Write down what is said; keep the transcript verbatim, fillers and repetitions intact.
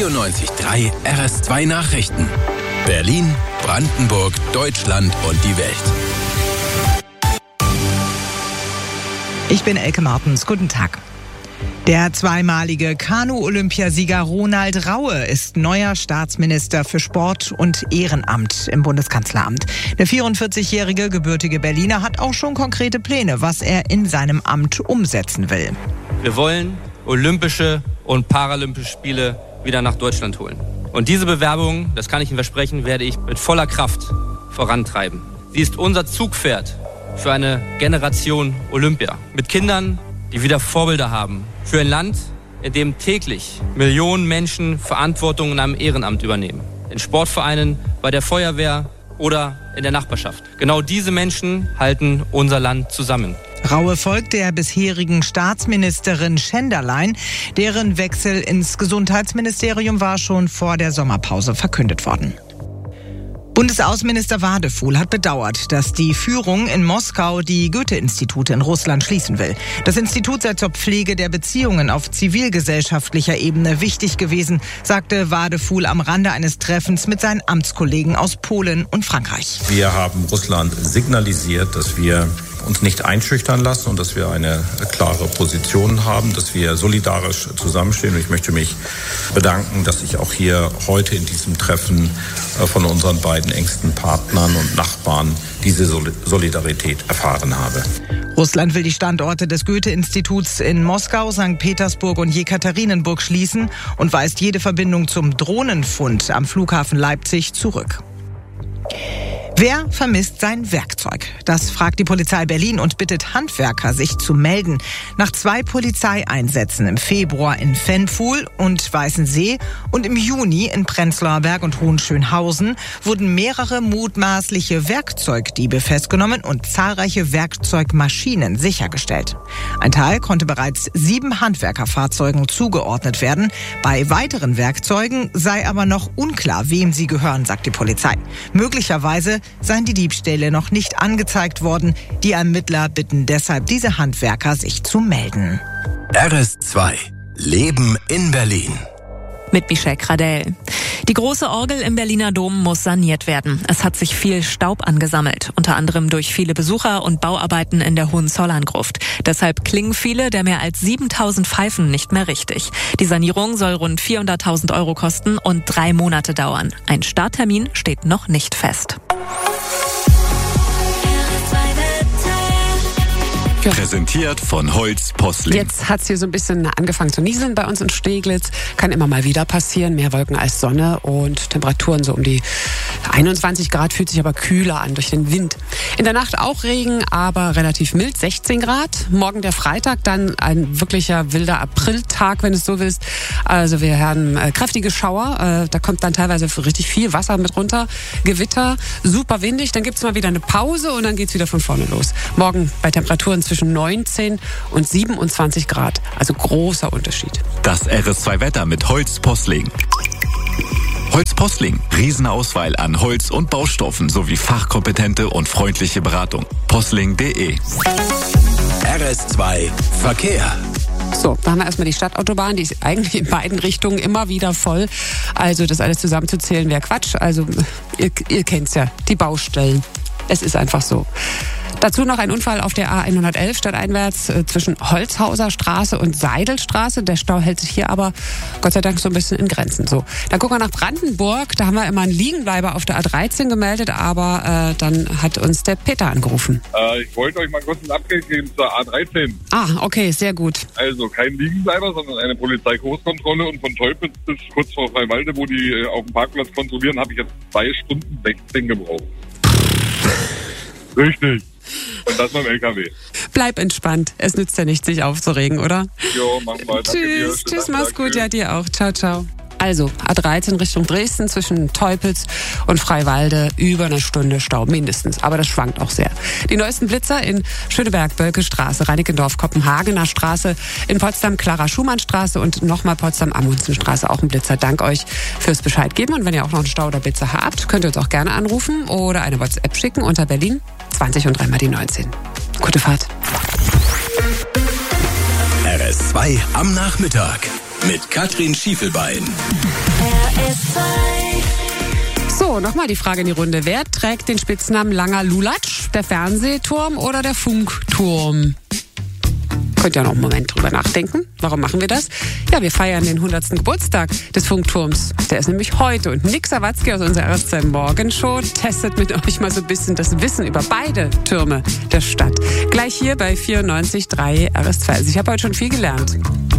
vierundneunzig Komma drei R S zwei Nachrichten. Berlin, Brandenburg, Deutschland und die Welt. Ich bin Elke Martens. Guten Tag. Der zweimalige Kanu-Olympiasieger Ronald Raue ist neuer Staatsminister für Sport und Ehrenamt im Bundeskanzleramt. Der vierundvierzigjährige gebürtige Berliner hat auch schon konkrete Pläne, was er in seinem Amt umsetzen will. Wir wollen Olympische und Paralympische Spiele wieder nach Deutschland holen. Und diese Bewerbung, das kann ich Ihnen versprechen, werde ich mit voller Kraft vorantreiben. Sie ist unser Zugpferd für eine Generation Olympia. Mit Kindern, die wieder Vorbilder haben. Für ein Land, in dem täglich Millionen Menschen Verantwortung in einem Ehrenamt übernehmen. In Sportvereinen, bei der Feuerwehr oder in der Nachbarschaft. Genau diese Menschen halten unser Land zusammen. Raue folgt der bisherigen Staatsministerin Schenderlein. Deren Wechsel ins Gesundheitsministerium war schon vor der Sommerpause verkündet worden. Bundesaußenminister Wadefuhl hat bedauert, dass die Führung in Moskau die Goethe-Institute in Russland schließen will. Das Institut sei zur Pflege der Beziehungen auf zivilgesellschaftlicher Ebene wichtig gewesen, sagte Wadefuhl am Rande eines Treffens mit seinen Amtskollegen aus Polen und Frankreich. Wir haben Russland signalisiert, dass wir uns nicht einschüchtern lassen und dass wir eine klare Position haben, dass wir solidarisch zusammenstehen. Und ich möchte mich bedanken, dass ich auch hier heute in diesem Treffen von unseren beiden engsten Partnern und Nachbarn diese Solidarität erfahren habe. Russland will die Standorte des Goethe-Instituts in Moskau, Sankt Petersburg und Jekaterinenburg schließen und weist jede Verbindung zum Drohnenfund am Flughafen Leipzig zurück. Wer vermisst sein Werkzeug? Das fragt die Polizei Berlin und bittet Handwerker, sich zu melden. Nach zwei Polizeieinsätzen im Februar in Pfännpfuhl und Weißensee und im Juni in Prenzlauer Berg und Hohenschönhausen wurden mehrere mutmaßliche Werkzeugdiebe festgenommen und zahlreiche Werkzeugmaschinen sichergestellt. Ein Teil konnte bereits sieben Handwerkerfahrzeugen zugeordnet werden. Bei weiteren Werkzeugen sei aber noch unklar, wem sie gehören, sagt die Polizei. Möglicherweise seien die Diebstähle noch nicht angezeigt worden. Die Ermittler bitten deshalb diese Handwerker, sich zu melden. R S zwei. Leben in Berlin. Mit Michelle Kradell. Die große Orgel im Berliner Dom muss saniert werden. Es hat sich viel Staub angesammelt, unter anderem durch viele Besucher und Bauarbeiten in der Hohenzollern-Gruft. Deshalb klingen viele der mehr als siebentausend Pfeifen nicht mehr richtig. Die Sanierung soll rund vierhunderttausend Euro kosten und drei Monate dauern. Ein Starttermin steht noch nicht fest. Präsentiert von Holz Postling. Jetzt hat es hier so ein bisschen angefangen zu nieseln bei uns in Steglitz. Kann immer mal wieder passieren. Mehr Wolken als Sonne und Temperaturen so um die einundzwanzig Grad, fühlt sich aber kühler an durch den Wind. In der Nacht auch Regen, aber relativ mild, sechzehn Grad. Morgen der Freitag, dann ein wirklicher wilder Apriltag, wenn du es so willst. Also wir haben äh, kräftige Schauer. Äh, da kommt dann teilweise richtig viel Wasser mit runter. Gewitter, super windig. Dann gibt es mal wieder eine Pause und dann geht es wieder von vorne los. Morgen bei Temperaturen zwischen neunzehn und siebenundzwanzig Grad. Also großer Unterschied. Das R S zwei Wetter mit Holz Postling. Holz Postling. Riesenauswahl an Holz und Baustoffen sowie fachkompetente und freundliche Beratung. postling punkt de. R S zwei Verkehr. So, da haben wir erstmal die Stadtautobahn, die ist eigentlich in beiden Richtungen immer wieder voll. Also das alles zusammenzuzählen wäre Quatsch. Also ihr, ihr kennt's ja, die Baustellen. Es ist einfach so. Dazu noch ein Unfall auf der A hundertelf stadteinwärts äh, zwischen Holzhauser Straße und Seidelstraße. Der Stau hält sich hier aber Gott sei Dank so ein bisschen in Grenzen. So, dann gucken wir nach Brandenburg. Da haben wir immer einen Liegenbleiber auf der A dreizehn gemeldet, aber äh, dann hat uns der Peter angerufen. Äh, ich wollte euch mal kurz ein Update geben zur A dreizehn. Ah, okay, sehr gut. Also kein Liegenbleiber, sondern eine Polizeigroßkontrolle und von Teupitz bis kurz vor Freiwalde, wo die äh, auf dem Parkplatz kontrollieren, habe ich jetzt zwei Stunden sechzehn gebraucht. Richtig. Und das mit dem L K W. Bleib entspannt. Es nützt ja nichts, sich aufzuregen, oder? Jo, machen wir. Tschüss, tschüss, mach's gut. Ja, dir auch. Ciao, ciao. Also, A dreizehn Richtung Dresden zwischen Teupitz und Freiwalde über eine Stunde Stau mindestens. Aber das schwankt auch sehr. Die neuesten Blitzer in Schöneberg, Bölke Straße, Reinickendorf, Kopenhagener Straße, in Potsdam, Clara-Schumann-Straße und nochmal Potsdam-Amundsen-Straße. Auch ein Blitzer. Dank euch fürs Bescheid geben. Und wenn ihr auch noch einen Stau oder Blitzer habt, könnt ihr uns auch gerne anrufen oder eine WhatsApp schicken unter Berlin zwanzig und dreimal die neunzehn. Gute Fahrt. R S zwei am Nachmittag. mit Katrin Schiefelbein. So, nochmal die Frage in die Runde. Wer trägt den Spitznamen Langer Lulatsch? Der Fernsehturm oder der Funkturm? Könnt ihr noch einen Moment drüber nachdenken. Warum machen wir das? Ja, wir feiern den hundertsten Geburtstag des Funkturms. Der ist nämlich heute. Und Nick Sawatzki aus unserer R S zwei Morgenshow testet mit euch mal so ein bisschen das Wissen über beide Türme der Stadt. Gleich hier bei vierundneunzig Komma drei R S zwei. Also ich habe heute schon viel gelernt.